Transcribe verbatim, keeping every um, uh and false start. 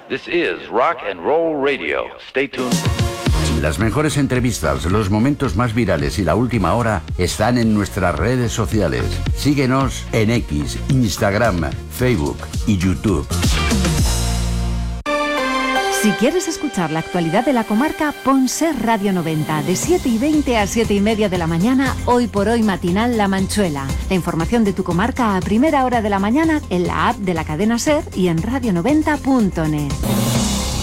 This is Rock and Roll Radio. Stay tuned. Las mejores entrevistas, los momentos más virales y la última hora están en nuestras redes sociales. Síguenos en X, Instagram, Facebook y YouTube. Si quieres escuchar la actualidad de la comarca, pon Ser Radio noventa, de siete y veinte a siete y media de la mañana, hoy por hoy matinal La Manchuela. La información de tu comarca a primera hora de la mañana en la app de la cadena Ser y en radio noventa punto net.